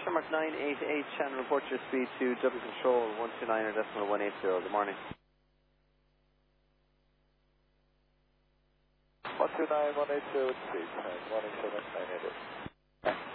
Shamrock 988, channel report your speed to double control 129.180. Good morning. 129.180 with speed, 187.980.